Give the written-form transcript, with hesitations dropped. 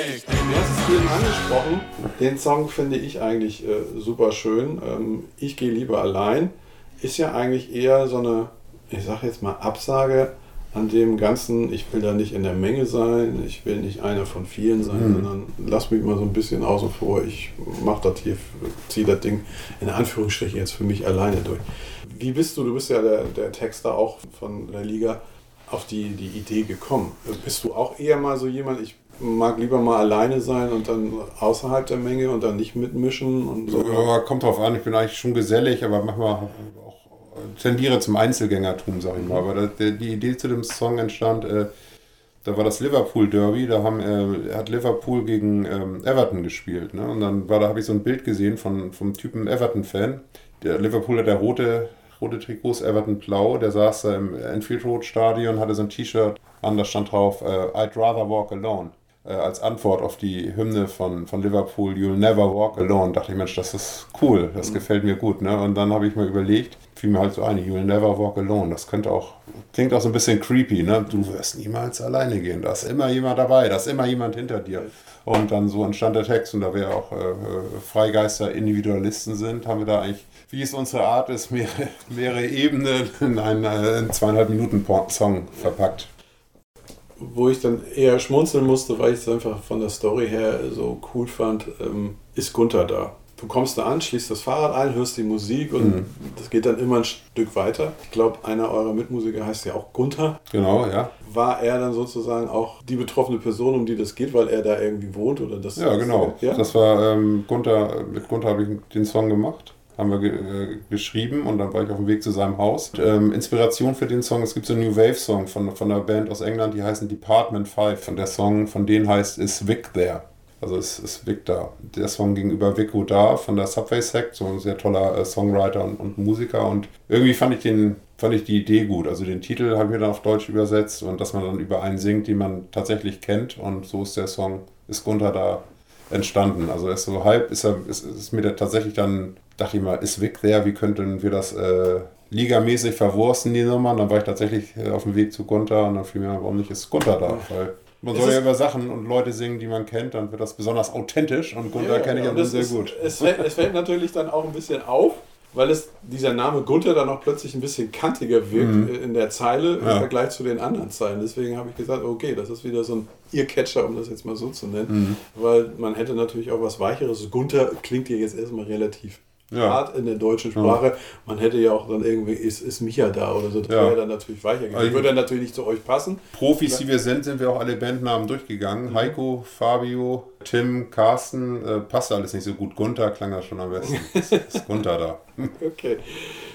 Du hast es eben angesprochen, den Song finde ich eigentlich super schön. Ich gehe lieber allein. Ist ja eigentlich eher so eine, ich sag jetzt mal, Absage an dem Ganzen. Ich will da nicht in der Menge sein, ich will nicht einer von vielen sein, sondern lass mich mal so ein bisschen außen vor. Ich mach das hier, ziehe das Ding in Anführungsstrichen jetzt für mich alleine durch. Wie bist du bist ja der Texter auch von der Liga, auf die Idee gekommen? Bist du auch eher mal so jemand, ich mag lieber mal alleine sein und dann außerhalb der Menge und dann nicht mitmischen und so? Ja, kommt drauf an, ich bin eigentlich schon gesellig, aber manchmal auch tendiere zum Einzelgängertum, sag ich mal. Aber die Idee zu dem Song entstand, da war das Liverpool Derby, da hat Liverpool gegen Everton gespielt. Ne? Und dann habe ich so ein Bild gesehen vom Typen Everton-Fan. Der Liverpool hat der rote Trikots, Everton blau, der saß da im Anfield Road Stadion, hatte so ein T-Shirt an, da stand drauf, I'd rather walk alone. Als Antwort auf die Hymne von Liverpool, You'll never walk alone, dachte ich, Mensch, das ist cool, das gefällt mir gut. Ne? Und dann habe ich mir überlegt, fiel mir halt so ein, You'll never walk alone, das klingt auch so ein bisschen creepy, ne? Du wirst niemals alleine gehen, da ist immer jemand dabei, da ist immer jemand hinter dir. Und dann so entstand der Text, und da wir auch Freigeister, Individualisten sind, haben wir da eigentlich, wie es unsere Art ist, mehrere Ebenen in einen 2,5 Minuten Song verpackt. Wo ich dann eher schmunzeln musste, weil ich es einfach von der Story her so cool fand, ist Gunther da. Du kommst da an, schließt das Fahrrad ein, hörst die Musik und das geht dann immer ein Stück weiter. Ich glaube, einer eurer Mitmusiker heißt ja auch Gunther. Genau, ja. War er dann sozusagen auch die betroffene Person, um die das geht, weil er da irgendwie wohnt? Oder das? Ja, genau. Ja? Das war Gunther, mit Gunther habe ich den Song gemacht. Haben wir geschrieben und dann war ich auf dem Weg zu seinem Haus. Inspiration für den Song, es gibt so einen New Wave Song von einer Band aus England, die heißen Department 5. Und der Song von denen heißt Is Vic There? Also ist Vic da. Der Song gegenüber Vico da von der Subway Sect, so ein sehr toller Songwriter und Musiker. Und irgendwie fand ich die Idee gut. Also den Titel habe ich mir dann auf Deutsch übersetzt und dass man dann über einen singt, den man tatsächlich kennt. Und so ist der Song, ist Gunther da entstanden. Also er ist so halb, ist mir tatsächlich dann, dachte ich mal, ist Vic there, wie könnten wir das ligamäßig verwursten, die Nummern. Dann war ich tatsächlich auf dem Weg zu Gunther und dann fiel mir, warum nicht ist Gunther da? Weil man soll ja über Sachen und Leute singen, die man kennt, dann wird das besonders authentisch und Gunther kenne ich ja sehr gut. Es fällt natürlich dann auch ein bisschen auf, weil dieser Name Gunther dann auch plötzlich ein bisschen kantiger wirkt in der Zeile im Vergleich zu den anderen Zeilen. Deswegen habe ich gesagt, okay, das ist wieder so ein Earcatcher, um das jetzt mal so zu nennen. Weil man hätte natürlich auch was Weicheres. Gunther klingt hier jetzt erstmal relativ hart in der deutschen Sprache. Man hätte ja auch dann irgendwie, ist Micha da oder so, das wäre dann natürlich weicher gewesen. Also würde dann natürlich nicht zu euch passen. Profis, die wir sind wir auch alle Bandnamen durchgegangen. Heiko, Fabio, Tim, Carsten, passt alles nicht so gut. Gunther klang das schon am besten. Ist Gunther da. Okay.